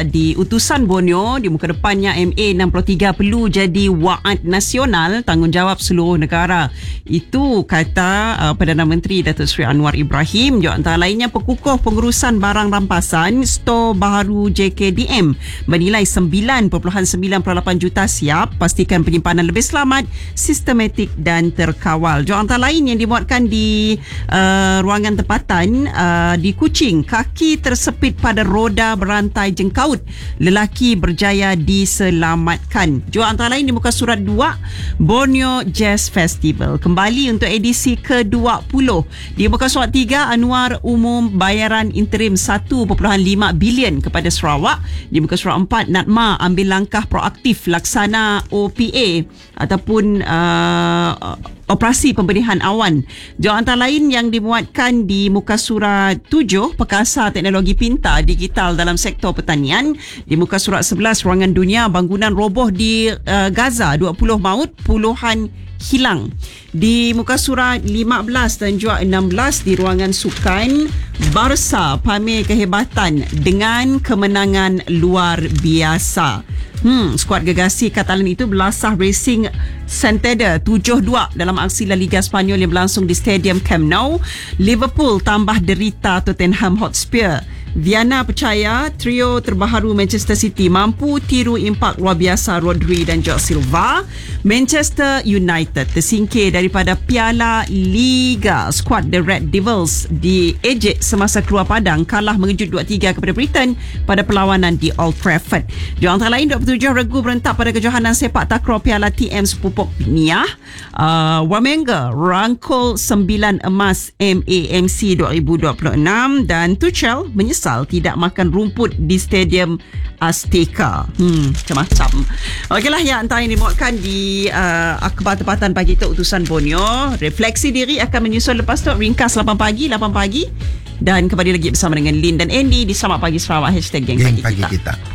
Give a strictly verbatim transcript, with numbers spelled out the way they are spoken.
di utusan Borneo. Di muka depannya M A enam puluh tiga perlu jadi waad nasional tanggungjawab seluruh negara. Itu kata uh, Perdana Menteri Datuk Seri Anwar Ibrahim. Juga antara lainnya pekukuh pengurusan barang rampasan Stor Baharu J K D M bernilai sembilan perpuluhan sembilan lapan juta siap, pastikan penyimpanan lebih selamat, sistematik dan terkawal. Juga antara lain yang dimuatkan di uh, ruangan tempatan uh, di Kuching, kaki tersepit pada roda berantai jengkaut, lelaki berjaya diselamatkan. Juga antara lain di muka surat dua, Borneo Jazz Festival kembali untuk edisi ke dua puluh. Di muka surat tiga, Anwar umum bayaran interim satu perpuluhan lima bilion kepada Sarawak. Di muka surat empat, Natma ambil langkah proaktif laksana O P A ataupun uh, operasi pembenihan awan. Juga antara lain yang dimuatkan di muka surat tujuh, Perkasa Teknologi Pintar Digital dalam sektor pertanian. Di muka surat sebelas, Ruangan Dunia, bangunan roboh di uh, Gaza, dua puluh maut, puluhan hilang. Di muka surat lima belas dan juga enam belas, di ruangan sukan, Barca pamer kehebatan dengan kemenangan luar biasa. Hmm, skuad gegasi Katalan itu belasah Racing Santander tujuh dua dalam aksi La Liga Spanyol yang berlangsung di Stadium Camp Nou. Liverpool tambah derita Tottenham Hotspur. Viana percaya trio terbaharu Manchester City mampu tiru impak luar biasa Rodri dan Jorge Silva. Manchester United tersingkir daripada Piala Liga. Skuad The Red Devils diejek semasa keluar padang, kalah mengejut dua tiga kepada Brighton pada perlawanan di Old Trafford. Di antara lain, dua puluh tujuh regu berentak pada kejohanan sepak takraw Piala T M Sepupuk Niah. Uh, Wamenga rangkul sembilan emas M A M C dua ribu dua puluh enam dan Tuchel menyesal tidak makan rumput di Stadium Azteca. Hmm, macam-macam. Okeylah, yang antara yang dimuatkan di uh, akhbar tempatan pagi itu utusan Borneo. Refleksi diri akan menyusul lepas tu, ringkas lapan pagi, lapan pagi. Dan kembali lagi bersama dengan Lin dan Andy di Selamat Pagi Sarawak, hashtag Geng, Geng Pagi, Pagi Kita. kita.